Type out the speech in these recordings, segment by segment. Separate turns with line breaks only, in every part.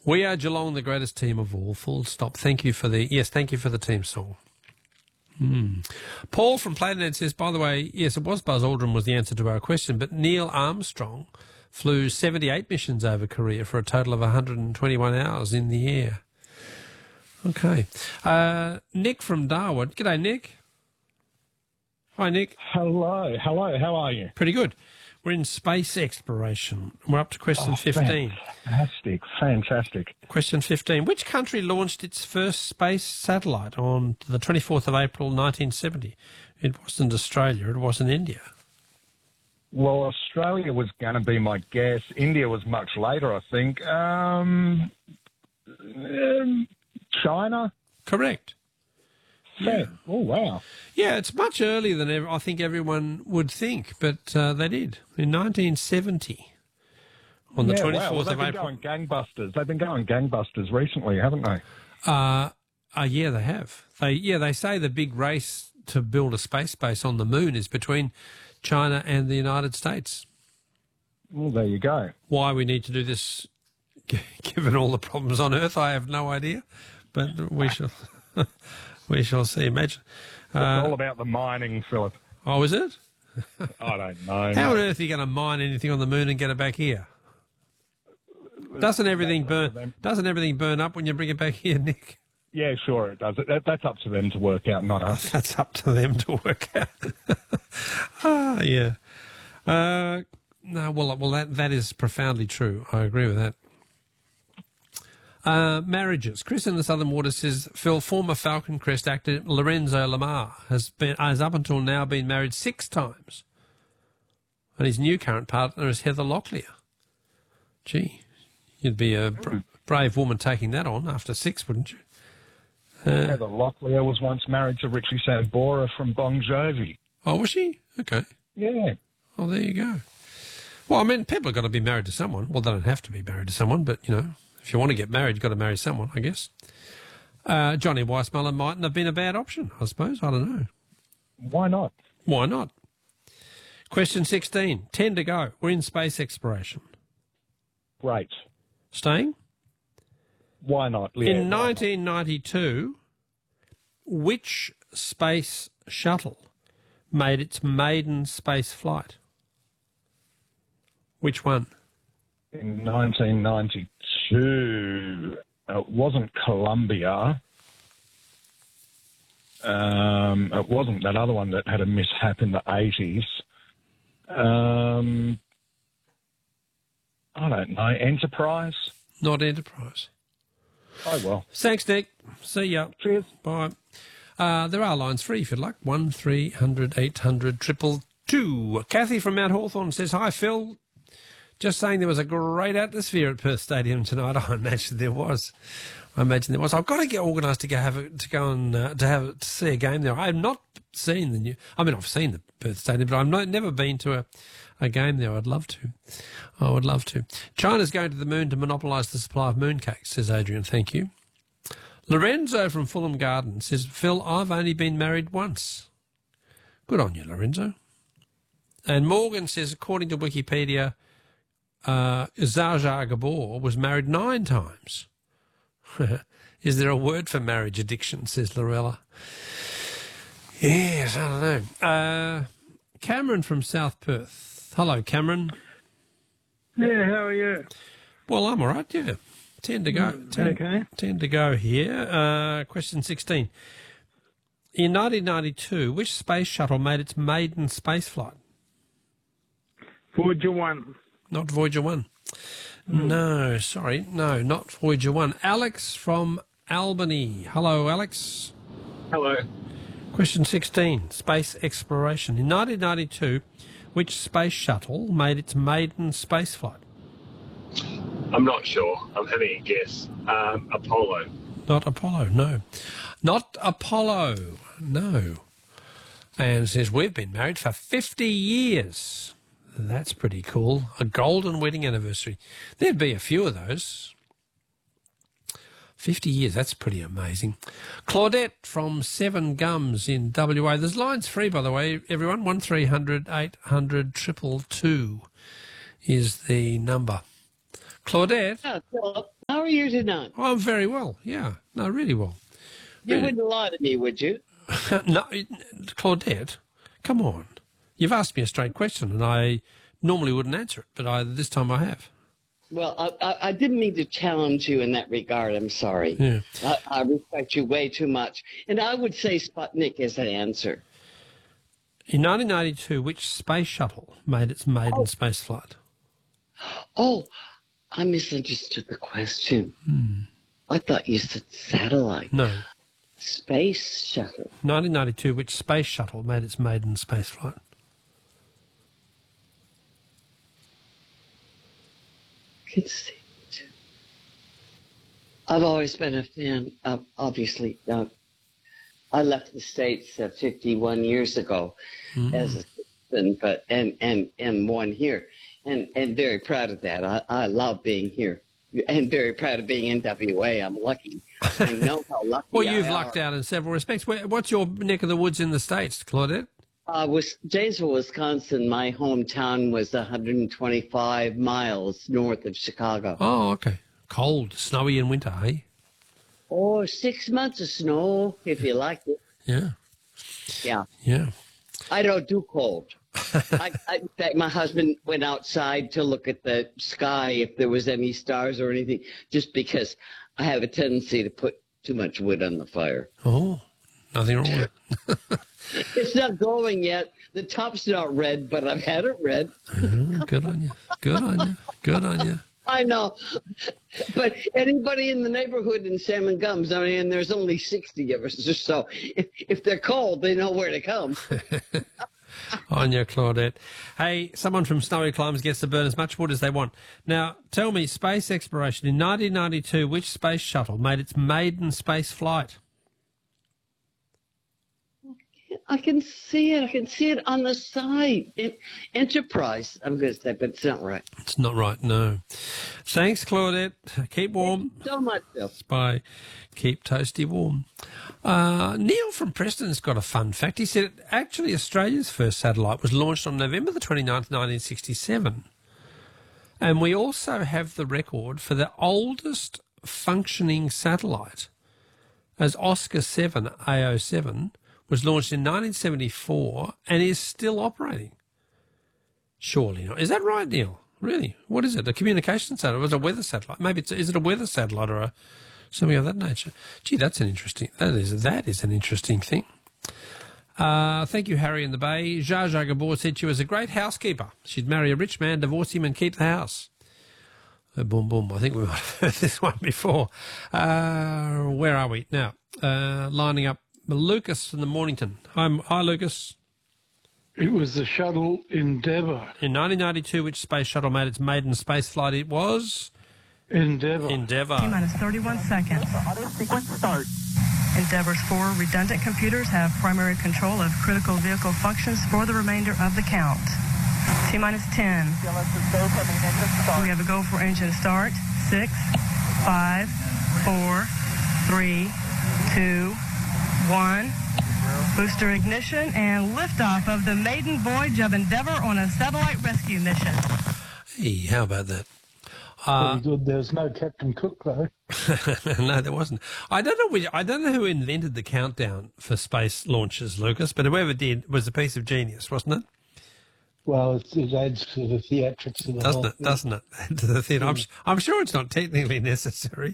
We are Geelong, the greatest team of all. Full stop. Thank you for the team song. Paul from Platinum says, by the way, yes, it was Buzz Aldrin was the answer to our question, but Neil Armstrong flew 78 missions over Korea for a total of 121 hours in the air. Okay. Nick from Darwin. G'day, Nick. Hi, Nick.
Hello, how are you?
Pretty good. We're in space exploration. We're up to question 15.
Fantastic.
Question 15. Which country launched its first space satellite on the 24th of April 1970? It wasn't Australia, it wasn't India.
Well, Australia was going to be my guess. India was much later, I think. China?
Correct.
Yeah. Oh, wow.
Yeah, it's much earlier than I think everyone would think, but they did. In 1970, on the 24th of April.
They've been going gangbusters recently, haven't they?
Yeah, they have. They say the big race to build a space base on the moon is between China and the United States.
Well, there you go.
Why we need to do this, given all the problems on Earth, I have no idea, but we shall... We shall see. Imagine.
It's all about the mining, Philip.
Oh, is it?
I don't know.
How on earth are you going to mine anything on the moon and get it back here? Doesn't everything burn? Doesn't everything burn up when you bring it back here, Nick?
Yeah, sure it does. That's up to them to work out, not us.
That's up to them to work out. Yeah. No, well, that is profoundly true. I agree with that. Marriages. Chris in the Southern Water says, Phil, former Falcon Crest actor Lorenzo Lamar has up until now been married 6 times. And his new current partner is Heather Locklear. Gee, you'd be a brave woman taking that on after 6, wouldn't you?
Heather Locklear was once married to Richie Sambora from Bon Jovi.
Oh, was she? Okay.
Yeah.
Oh, there you go. Well, I mean, people have got to be married to someone. Well, they don't have to be married to someone, but, you know, if you want to get married, you've got to marry someone, I guess. Johnny Weissmuller mightn't have been a bad option, I suppose. I don't know.
Why not?
Why not? Question 16. 10 to go. We're in space exploration.
Great.
Staying?
Why not?
Yeah, in 1992, which space shuttle made its maiden space flight? Which one?
In 1992, it wasn't Columbia. It wasn't that other one that had a mishap in the 80s. I don't know. Enterprise?
Not Enterprise.
Oh, well.
Thanks, Nick. See ya.
Cheers.
Bye. There are lines free if you'd like. 1300 800 222. Kathy from Mount Hawthorn says, hi, Phil. Just saying there was a great atmosphere at Perth Stadium tonight. I imagine there was. I've got to get organised to see a game there. I have not seen I've seen the Perth Stadium, but I've never been to a game there. I'd love to. I would love to. China's going to the moon to monopolise the supply of mooncakes, says Adrian. Thank you. Lorenzo from Fulham Garden says, Phil, I've only been married once. Good on you, Lorenzo. And Morgan says, according to Wikipedia, Zsa Zsa Gabor was married 9 times. Is there a word for marriage addiction, says Lorella. Yes, I don't know. Cameron from South Perth. Hello, Cameron.
Yeah, how are you?
Well, I'm all right, yeah. 10 to go. 10 to go here. Question 16. In 1992, which space shuttle made its maiden space flight?
Voyager 1.
Not Voyager 1. No, sorry. No, not Voyager 1. Alex from Albany. Hello, Alex.
Hello.
Question 16. Space exploration. In 1992, which space shuttle made its maiden space flight?
I'm not sure. I'm having a guess. Apollo.
Not Apollo, no. Not Apollo, no. And it says, we've been married for 50 years. That's pretty cool. A golden wedding anniversary. There'd be a few of those. 50 years, that's pretty amazing. Claudette from Seven Gums in WA. There's lines free, by the way, everyone. 1300 800 222 is the number. Claudette?
Oh, How are you tonight?
Oh, I'm very well. Yeah. No, really well.
You
Really.
wouldn't lie to me, would you?
No, Claudette, come on. You've asked me a straight question, and I normally wouldn't answer it, but this time I have.
Well, I didn't mean to challenge you in that regard. I'm sorry.
Yeah.
I respect you way too much. And I would say Sputnik is an answer.
In 1992, which space shuttle made its maiden space flight?
Oh, I misunderstood the question. I thought you said satellite.
No.
Space shuttle.
1992, which space shuttle made its maiden space flight?
Let's see. I've always been a fan of, obviously, I left the States 51 years ago as a citizen, but and one here, and very proud of that. I love being here, and very proud of being in WA. I'm lucky. I know how lucky.
Well, you've lucked out in several respects. What's your neck of the woods in the States, Claudette?
Janesville, Wisconsin. My hometown was 125 miles north of Chicago.
Oh, okay. Cold, snowy in winter, eh?
Oh, 6 months of snow, if you like it.
Yeah.
Yeah.
Yeah.
I don't do cold. In fact, my husband went outside to look at the sky if there was any stars or anything, just because I have a tendency to put too much wood on the fire.
Oh, nothing wrong with it.
It's not glowing yet. The top's not red, but I've had it red.
Good on you. Good on you. Good on you.
I know. But anybody in the neighborhood in Salmon Gums, I mean, there's only 60 of us or so. If they're cold, they know where to come.
On you, Claudette. Hey, someone from Snowy Climes gets to burn as much wood as they want. Now, tell me, space exploration. In 1992, which space shuttle made its maiden space flight?
I can see it. I can see it on the side. Enterprise, I'm going to say, but it's not right.
It's not right, no. Thanks, Claudette. Keep warm.
Thank you so much, Bill.
Bye. Keep toasty warm. Neil from Preston's got a fun fact. He said, actually, Australia's first satellite was launched on November the 29th, 1967. And we also have the record for the oldest functioning satellite, as Oscar 7 AO7 was launched in 1974 and is still operating. Surely not. Is that right, Neil? Really? What is it? A communication satellite? Was it a weather satellite? Maybe is it a weather satellite or something of that nature? Gee, that is an interesting thing. Thank you, Harry in the Bay. Zsa Zsa Gabor said she was a great housekeeper. She'd marry a rich man, divorce him and keep the house. Boom, boom. I think we might have heard this one before. Where are we now? Lining up Lucas from the Mornington. Hi, Lucas.
It was the shuttle Endeavour.
In 1992, which space shuttle made its maiden space flight? It was
Endeavour.
T-minus 31 seconds.
Auto sequence start.
Endeavour's 4 redundant computers have primary control of critical vehicle functions for the remainder of the count. T-minus 10. We have a go for engine start. 6, 5, 4, 3, 2, 1. Booster ignition and liftoff of the maiden voyage of Endeavour on a satellite rescue mission.
Hey, how about that?
Pretty good. There's no Captain Cook, though.
No, there wasn't. I don't know who invented the countdown for space launches, Lucas, but whoever did was a piece of genius, wasn't it?
Well, it adds to the theatrics of the whole thing.
Doesn't it? Add to the theatre. I'm sure it's not technically necessary.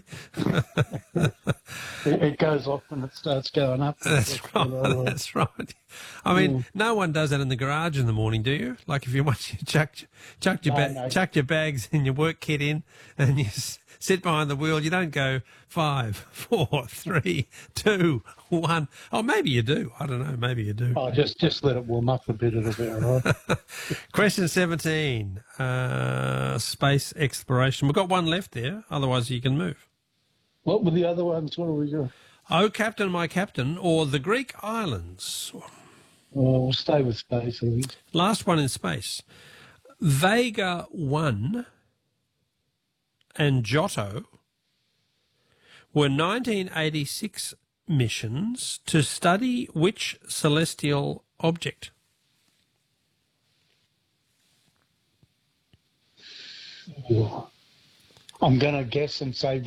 It goes off when it starts going up.
That's right. That's right. I mean, no one does that in the garage in the morning, do you? Like if you want you chuck your bags and your work kit in, and you sit behind the wheel, you don't go 5, 4, 3, 2, 1. Oh, maybe you do. I don't know. Maybe you do.
Oh, just let it warm up a bit. It'll be all right.
Question 17. Space exploration. We've got one left there. Otherwise, you can move.
What were the other ones? What are we doing?
Oh, Captain, my Captain, or the Greek islands.
We'll stay with space, I think.
Last one in space. Vega 1 and Giotto were 1986 missions to study which celestial object?
I'm going to guess and say